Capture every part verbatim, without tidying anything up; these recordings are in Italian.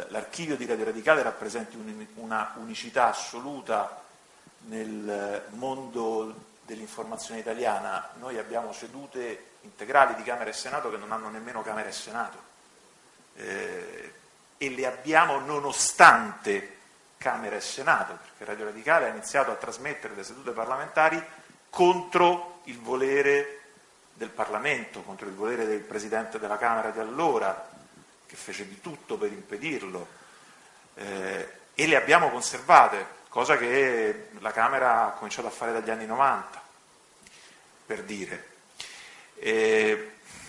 l'archivio di Radio Radicale rappresenti un, una unicità assoluta nel mondo dell'informazione italiana. Noi abbiamo sedute integrali di Camera e Senato che non hanno nemmeno Camera e Senato, eh, e le abbiamo nonostante Camera e Senato, perché Radio Radicale ha iniziato a trasmettere le sedute parlamentari contro il volere del Parlamento, contro il volere del Presidente della Camera di allora, che fece di tutto per impedirlo, eh, e le abbiamo conservate, cosa che la Camera ha cominciato a fare dagli anni novanta, per dire. Eh,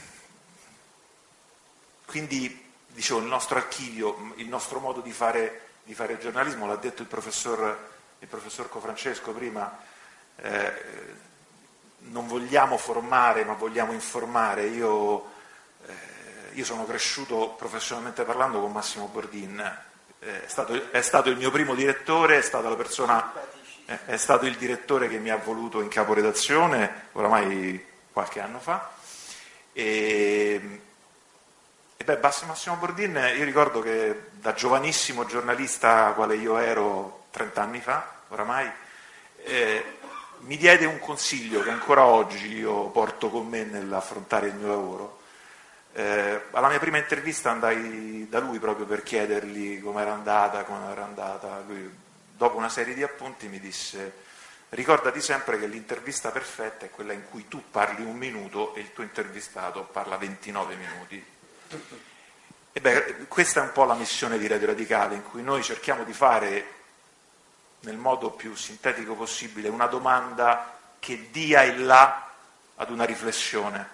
quindi, dicevo, il nostro archivio, il nostro modo di fare, di fare giornalismo, l'ha detto il professor, il professor Cofrancesco prima, eh, non vogliamo formare ma vogliamo informare. Io, eh, io sono cresciuto professionalmente parlando con Massimo Bordin, eh, è, stato, è stato il mio primo direttore, è stata la persona, eh, è stato il direttore che mi ha voluto in caporedazione oramai qualche anno fa, e, e beh, Massimo Bordin, io ricordo che da giovanissimo giornalista quale io ero trent'anni fa oramai, eh, mi diede un consiglio che ancora oggi io porto con me nell'affrontare il mio lavoro. Eh, alla mia prima intervista andai da lui proprio per chiedergli com'era andata, come era andata. Lui, dopo una serie di appunti, mi disse: ricordati sempre che l'intervista perfetta è quella in cui tu parli un minuto e il tuo intervistato parla ventinove minuti. E beh, questa è un po' la missione di Radio Radicale, in cui noi cerchiamo di fare nel modo più sintetico possibile una domanda che dia il là ad una riflessione,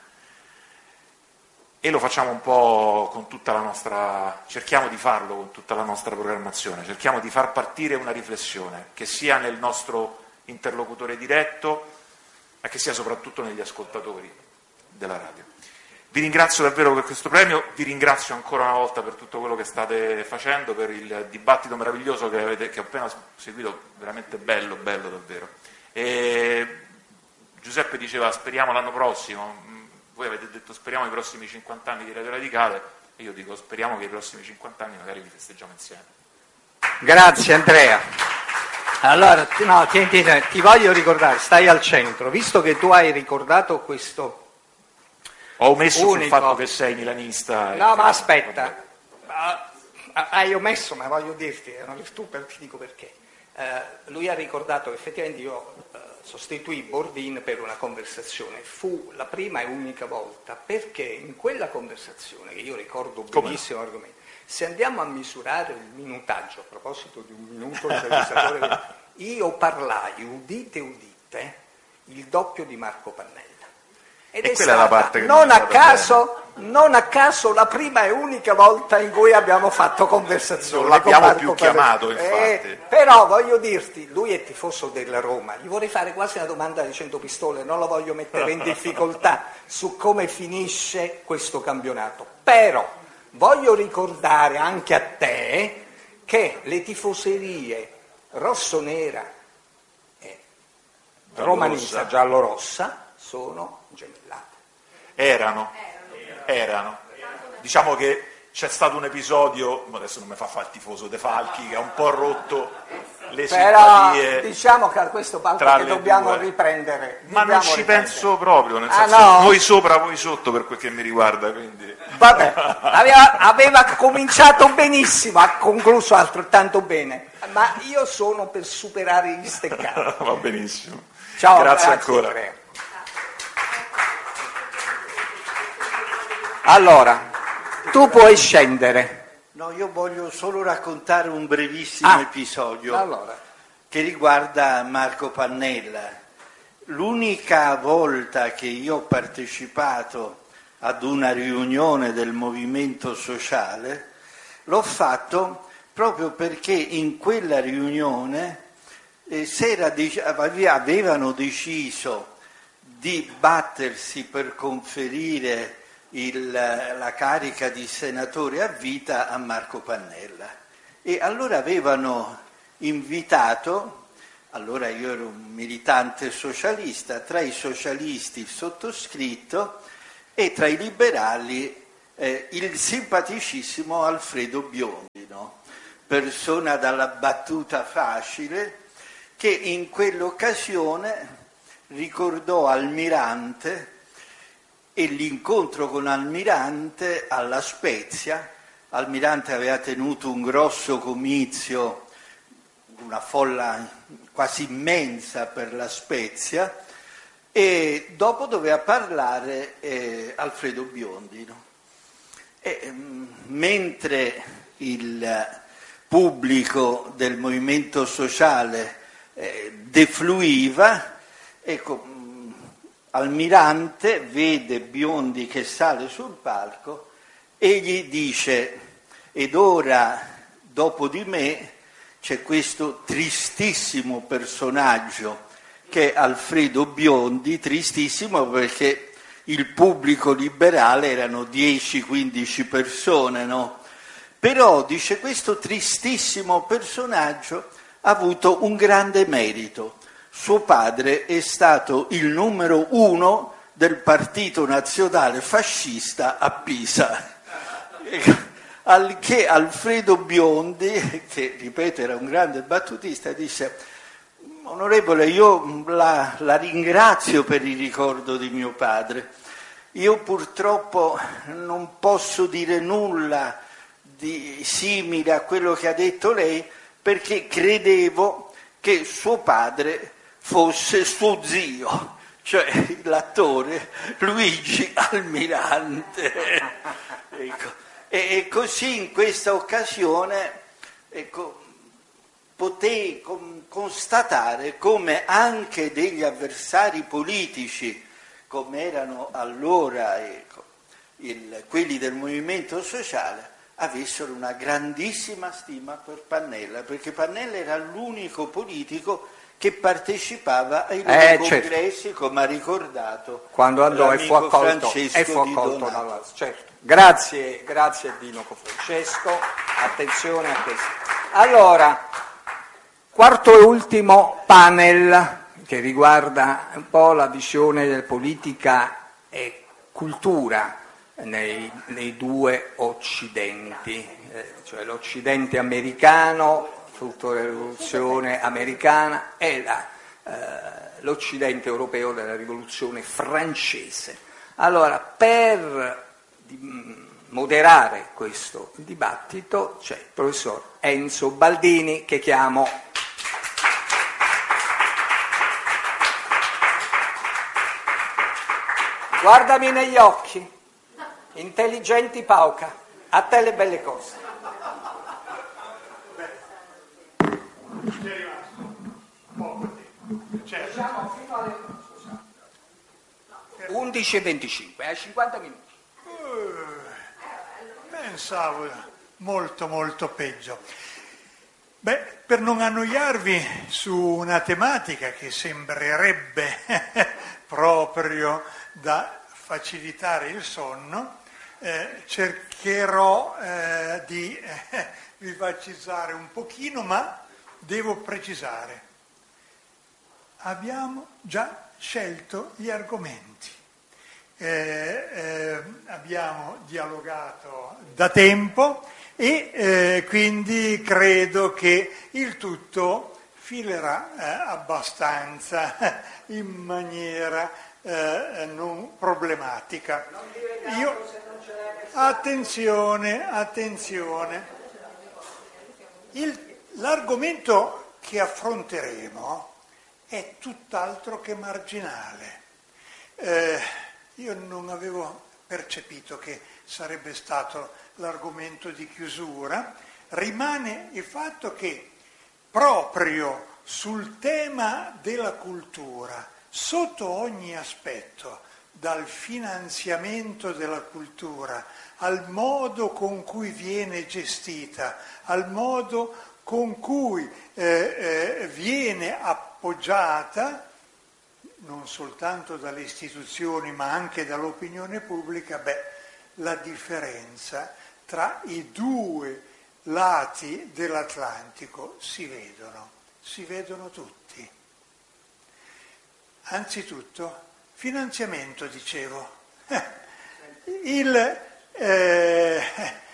e lo facciamo un po' con tutta la nostra, cerchiamo di farlo con tutta la nostra programmazione, cerchiamo di far partire una riflessione che sia nel nostro interlocutore diretto, ma che sia soprattutto negli ascoltatori della radio. Vi ringrazio davvero per questo premio, vi ringrazio ancora una volta per tutto quello che state facendo, per il dibattito meraviglioso che, avete, che ho appena seguito, veramente bello, bello davvero. E Giuseppe diceva speriamo l'anno prossimo, voi avete detto speriamo i prossimi cinquanta anni di Radio Radicale, e io dico speriamo che i prossimi cinquanta anni magari li festeggiamo insieme. Grazie Andrea. Allora, no, ti, ti, ti voglio ricordare, stai al centro, visto che tu hai ricordato questo... Ho omesso unico. sul fatto che sei milanista. No, e... ma aspetta, hai omesso, ma voglio dirti, tu per, ti dico perché. Eh, lui ha ricordato che effettivamente io eh, sostituì Bordin per una conversazione, fu la prima e unica volta, perché in quella conversazione, che io ricordo benissimo l'argomento, se andiamo a misurare il minutaggio, a proposito di un minuto, io parlai, udite udite, il doppio di Marco Pannella. Ed e è quella stata, è la parte che non, mi è a caso, non a caso, la prima e unica volta in cui abbiamo fatto conversazione. Non l'abbiamo con più chiamato, eh, infatti. Però voglio dirti, lui è tifoso della Roma, gli vorrei fare quasi una domanda di cento pistole, non lo voglio mettere in difficoltà su come finisce questo campionato. Però voglio ricordare anche a te che le tifoserie rossonera e romanista giallorossa sono gemellate. Erano, erano. Diciamo che c'è stato un episodio, adesso non mi fa fare il tifoso De Falchi, che ha un po' rotto le Però simpatie. diciamo che a questo palco che dobbiamo due. riprendere. Ma non ci riprendere. penso proprio, nel ah, senso no? noi sopra, voi sotto per quel che mi riguarda. Quindi. Vabbè, aveva, aveva cominciato benissimo, ha concluso altrettanto bene, ma io sono per superare gli steccati. Va benissimo. Ciao, grazie, grazie ancora. Andrea. Allora, tu puoi scendere. No, io voglio solo raccontare un brevissimo ah, episodio allora. che riguarda Marco Pannella. L'unica volta che io ho partecipato ad una riunione del movimento sociale l'ho fatto proprio perché in quella riunione eh, s'era, avevano deciso di battersi per conferire Il, la carica di senatore a vita a Marco Pannella, e allora avevano invitato, allora io ero un militante socialista, tra i socialisti il sottoscritto e tra i liberali eh, il simpaticissimo Alfredo Biondi, no? Persona dalla battuta facile, che in quell'occasione ricordò Almirante e l'incontro con Almirante alla Spezia. Almirante aveva tenuto un grosso comizio, una folla quasi immensa per la Spezia, e dopo doveva parlare eh, Alfredo Biondi, no? E, mh, mentre il pubblico del movimento sociale eh, defluiva, ecco, mh, Almirante vede Biondi che sale sul palco e gli dice: ed ora, dopo di me, c'è questo tristissimo personaggio che è Alfredo Biondi, tristissimo perché il pubblico liberale erano dieci quindici persone, no? Però, dice, questo tristissimo personaggio ha avuto un grande merito. Suo padre è stato il numero uno del Partito Nazionale Fascista a Pisa. Al che Alfredo Biondi, che ripeto era un grande battutista, disse: onorevole, io la, la ringrazio per il ricordo di mio padre. Io purtroppo non posso dire nulla di simile a quello che ha detto lei, perché credevo che suo padre fosse suo zio, cioè l'attore Luigi Almirante. Ecco. E, e così in questa occasione, ecco, potei con, constatare come anche degli avversari politici, come erano allora ecco, il, quelli del movimento sociale, avessero una grandissima stima per Pannella, perché Pannella era l'unico politico che partecipava ai loro eh, congressi, certo. come ha ricordato quando andò e fu accolto, Francesco e fu accolto di Donato. dalla, certo. Grazie, grazie Dino Francesco, attenzione a questo. Allora, quarto e ultimo panel che riguarda un po' la visione del politica e cultura nei, nei due occidenti, eh, cioè l'occidente americano, frutto della rivoluzione americana, e la, eh, l'occidente europeo della rivoluzione francese. Allora, per moderare questo dibattito c'è il professor Enzo Baldini, che chiamo. Guardami negli occhi, intelligenti pauca, a te le belle cose. Certo. undici e venticinque, hai cinquanta minuti. Pensavo molto molto peggio. Beh, per non annoiarvi su una tematica che sembrerebbe proprio da facilitare il sonno, eh, cercherò eh, di eh, vivacizzare un pochino, ma devo precisare: abbiamo già scelto gli argomenti. Eh, eh, abbiamo dialogato da tempo e eh, quindi credo che il tutto filerà eh, abbastanza in maniera eh, non problematica. Io, attenzione, attenzione. Il, l'argomento che affronteremo è tutt'altro che marginale. Eh, Io non avevo percepito che sarebbe stato l'argomento di chiusura. Rimane il fatto che proprio sul tema della cultura, sotto ogni aspetto, dal finanziamento della cultura al modo con cui viene gestita, al modo con cui eh, eh, viene appoggiata, non soltanto dalle istituzioni ma anche dall'opinione pubblica, beh, la differenza tra i due lati dell'Atlantico si vedono, si vedono tutti. Anzitutto, finanziamento, dicevo. Il, Eh,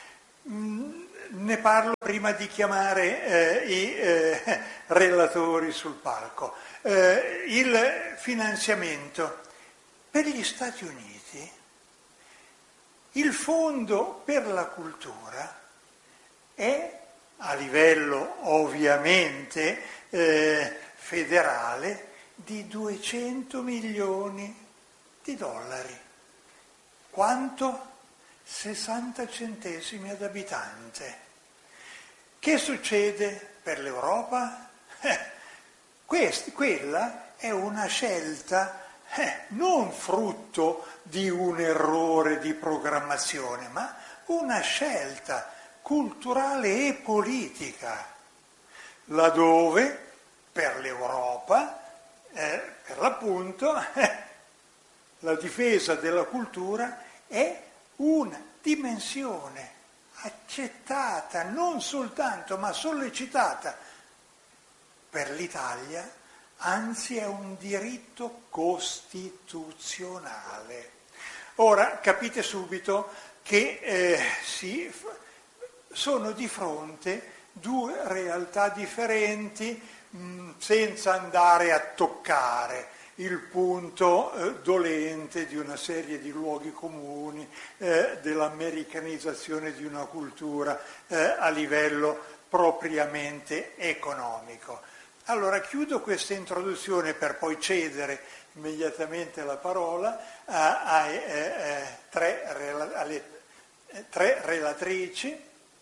ne parlo prima di chiamare eh, i eh, relatori sul palco. Eh, il finanziamento per gli Stati Uniti, il Fondo per la Cultura è a livello ovviamente eh, federale di duecento milioni di dollari. Quanto? sessanta centesimi ad abitante. Che succede per l'Europa? Eh, quest, quella è una scelta eh, non frutto di un errore di programmazione, ma una scelta culturale e politica, laddove per l'Europa, eh, per l'appunto, eh, la difesa della cultura è una dimensione accettata, non soltanto, ma sollecitata per l'Italia, anzi è un diritto costituzionale. Ora capite subito che eh, si, sono di fronte due realtà differenti, mh, senza andare a toccare il punto eh, dolente di una serie di luoghi comuni, eh, dell'americanizzazione di una cultura eh, a livello propriamente economico. Allora chiudo questa introduzione per poi cedere immediatamente la parola a, a, eh, eh, tre, alle eh, tre relatrici.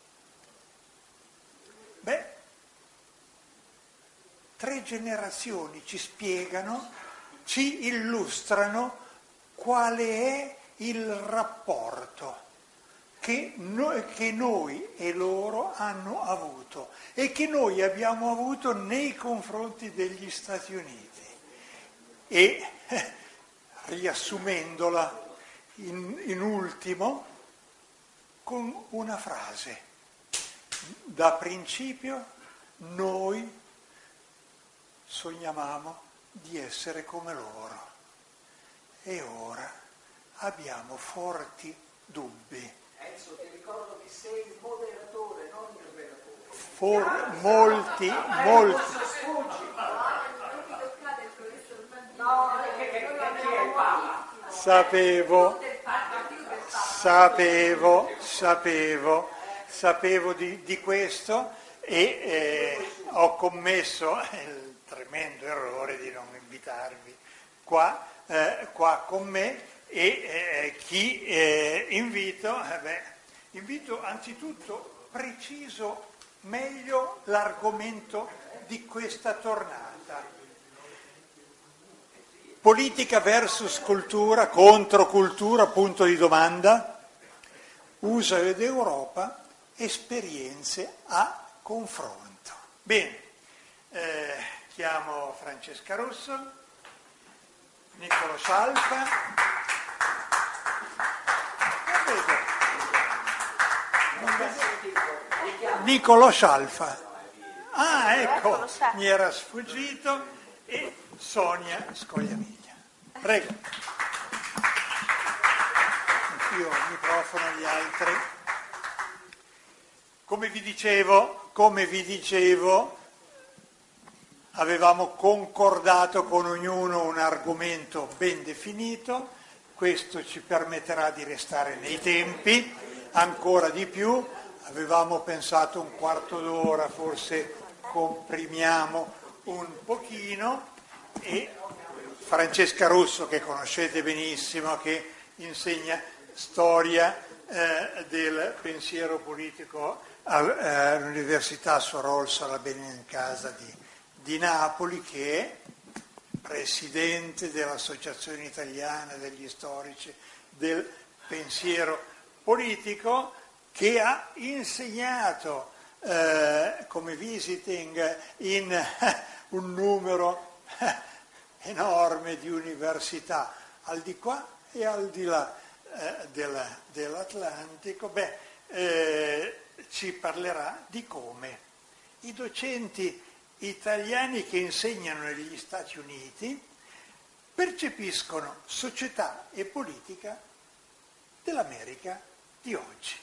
Beh, tre generazioni ci spiegano, ci illustrano quale è il rapporto che noi, che noi e loro hanno avuto e che noi abbiamo avuto nei confronti degli Stati Uniti. E eh, riassumendola in, in ultimo con una frase: da principio noi sognavamo di essere come loro e ora abbiamo forti dubbi. Enzo, ti ricordo che sei il moderatore, non il relatore. For, molti, molti. Sapevo, sapevo, sapevo, sapevo di, di questo e eh, ho commesso il tremendo errore di non invitarvi qua, eh, qua con me e eh, chi eh, invito? Eh beh, invito anzitutto, preciso meglio l'argomento di questa tornata. Politica versus cultura, contro cultura, punto di domanda, U S A ed Europa, esperienze a confronto. Bene, eh, chiamo Francesca Russo, Nicolò Scialfa, non vedo, Nicolò Scialfa, ah ecco, mi era sfuggito, e Sonia Scogliamiglia. Prego. Anch'io il microfono agli altri. Come vi dicevo, come vi dicevo, avevamo concordato con ognuno un argomento ben definito, questo ci permetterà di restare nei tempi, ancora di più, avevamo pensato un quarto d'ora, forse comprimiamo un pochino, e Francesca Russo, che conoscete benissimo, che insegna storia eh, del pensiero politico all'Università Suor Orsola Benincasa di, di Napoli, che è presidente dell'Associazione Italiana degli Storici del Pensiero Politico, che ha insegnato eh, come visiting in eh, un numero eh, enorme di università al di qua e al di là eh, della, dell'Atlantico. Beh, eh, ci parlerà di come i docenti italiani che insegnano negli Stati Uniti percepiscono società e politica dell'America di oggi.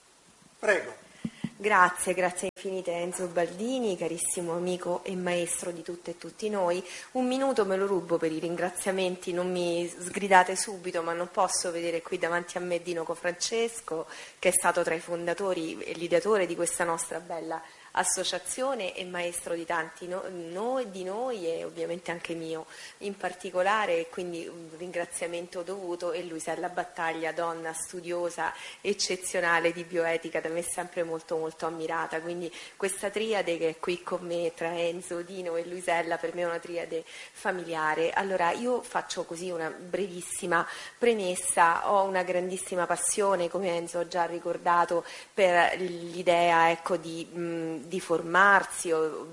Prego. Grazie, grazie infinite Enzo Baldini, carissimo amico e maestro di tutte e tutti noi. Un minuto me lo rubo per i ringraziamenti, non mi sgridate subito, ma non posso vedere qui davanti a me Dino Cofrancesco, che è stato tra i fondatori e l'ideatore di questa nostra bella associazione e maestro di tanti no, noi, di noi e ovviamente anche mio in particolare, e quindi un ringraziamento dovuto, e Luisella Battaglia, donna studiosa eccezionale di bioetica, da me sempre molto molto ammirata. Quindi questa triade che è qui con me tra Enzo, Dino e Luisella per me è una triade familiare. Allora io faccio così una brevissima premessa. Ho una grandissima passione, come Enzo ha già ricordato, per l'idea ecco di mh, di formarsi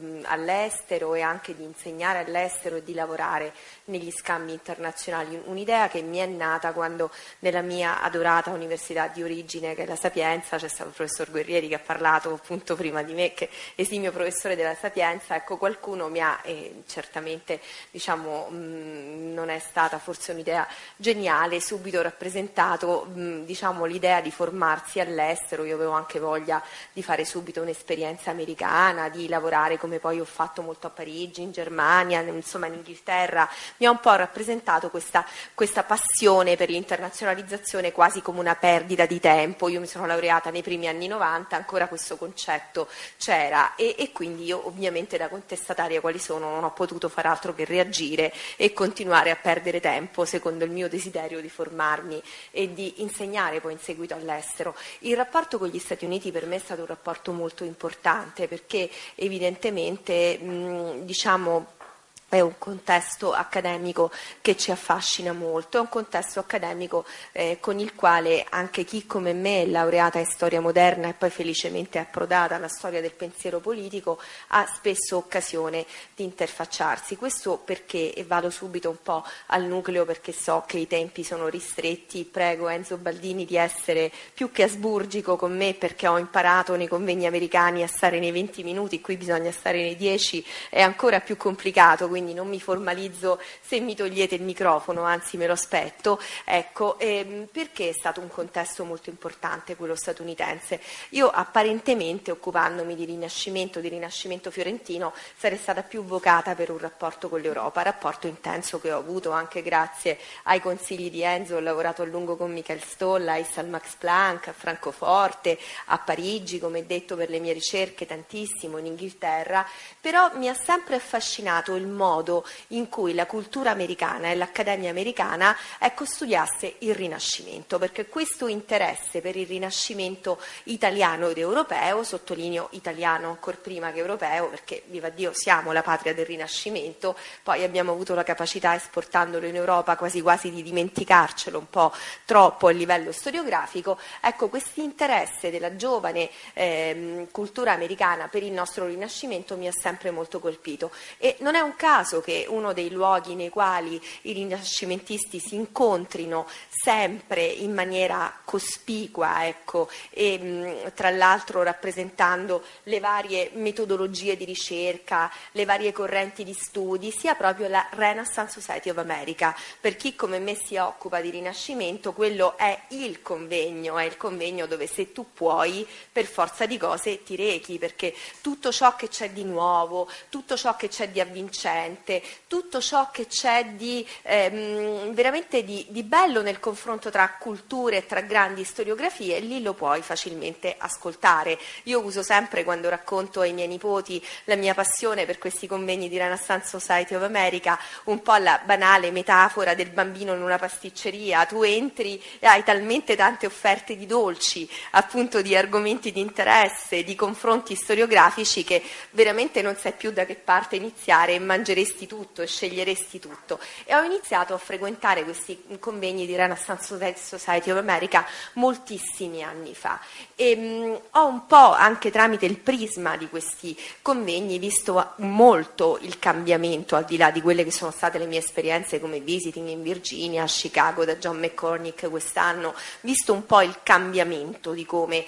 all'estero e anche di insegnare all'estero e di lavorare negli scambi internazionali. Un'idea che mi è nata quando nella mia adorata università di origine, che è la Sapienza, c'è stato il professor Guerrieri che ha parlato appunto prima di me, che è esimio professore della Sapienza. Ecco, qualcuno mi ha, e certamente diciamo mh, non è stata forse un'idea geniale, subito rappresentato mh, diciamo l'idea di formarsi all'estero. Io avevo anche voglia di fare subito un'esperienza americana, di lavorare come poi ho fatto molto a Parigi, in Germania, insomma in Inghilterra. Mi ha un po' rappresentato questa, questa passione per l'internazionalizzazione quasi come una perdita di tempo. Io mi sono laureata nei primi anni novanta, ancora questo concetto c'era, e, e quindi io ovviamente da contestataria quali sono non ho potuto far altro che reagire e continuare a perdere tempo secondo il mio desiderio di formarmi e di insegnare poi in seguito all'estero. Il rapporto con gli Stati Uniti per me è stato un rapporto molto importante, perché evidentemente mh, diciamo è un contesto accademico che ci affascina molto, è un contesto accademico eh, con il quale anche chi come me è laureata in storia moderna e poi felicemente è approdata alla storia del pensiero politico ha spesso occasione di interfacciarsi. Questo perché, e vado subito un po' al nucleo perché so che i tempi sono ristretti, prego Enzo Baldini di essere più che asburgico con me, perché ho imparato nei convegni americani a stare nei venti minuti, qui bisogna stare nei dieci, è ancora più complicato, quindi non mi formalizzo se mi togliete il microfono, anzi me lo aspetto. Ecco, ehm, perché è stato un contesto molto importante quello statunitense. Io apparentemente, occupandomi di Rinascimento, di Rinascimento fiorentino, sarei stata più vocata per un rapporto con l'Europa, rapporto intenso che ho avuto anche grazie ai consigli di Enzo. Ho lavorato a lungo con Michael Stollais al Max Planck, a Francoforte, a Parigi, come detto per le mie ricerche, tantissimo in Inghilterra, però mi ha sempre affascinato il modo in cui la cultura americana e l'accademia americana ecco, studiasse il Rinascimento, perché questo interesse per il Rinascimento italiano ed europeo, sottolineo italiano ancor prima che europeo, perché viva Dio siamo la patria del Rinascimento, poi abbiamo avuto la capacità, esportandolo in Europa, quasi quasi di dimenticarcelo un po' troppo a livello storiografico. Ecco, questo interesse della giovane eh, cultura americana per il nostro Rinascimento mi ha sempre molto colpito, e non è un caso che uno dei luoghi nei quali i rinascimentisti si incontrino sempre in maniera cospicua, ecco, e mh, tra l'altro rappresentando le varie metodologie di ricerca, le varie correnti di studi, sia proprio la Renaissance Society of America. Per chi come me si occupa di Rinascimento, quello è il convegno, è il convegno dove se tu puoi, per forza di cose ti rechi, perché tutto ciò che c'è di nuovo, tutto ciò che c'è di avvincente, tutto ciò che c'è di ehm, veramente di, di bello nel confronto tra culture e tra grandi storiografie, lì lo puoi facilmente ascoltare. Io uso sempre, quando racconto ai miei nipoti la mia passione per questi convegni di Renaissance Society of America, un po' la banale metafora del bambino in una pasticceria. Tu entri e hai talmente tante offerte di dolci, appunto di argomenti di interesse, di confronti storiografici, che veramente non sai più da che parte iniziare e mangeresti tutto e sceglieresti tutto. E ho iniziato a frequentare questi convegni di Renaissance Society of America moltissimi anni fa, e mh, ho un po' anche tramite il prisma di questi convegni visto molto il cambiamento, al di là di quelle che sono state le mie esperienze come visiting in Virginia, a Chicago da John McCormick quest'anno, visto un po' il cambiamento di come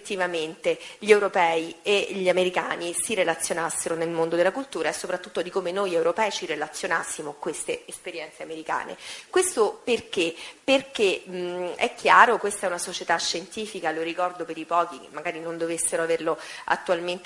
effettivamente gli europei e gli americani si relazionassero nel mondo della cultura, e soprattutto di come noi europei ci relazionassimo a queste esperienze americane. Questo perché? Perché mh, è chiaro, questa è una società scientifica, lo ricordo per i pochi che magari non dovessero averlo attualmente